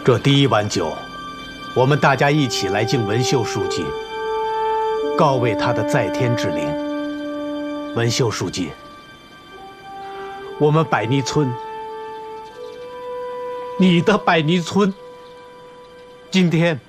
这第一碗酒，我们大家一起来敬文秀书记，告慰他的在天之灵。文秀书记，我们百泥村，你的百泥村，今天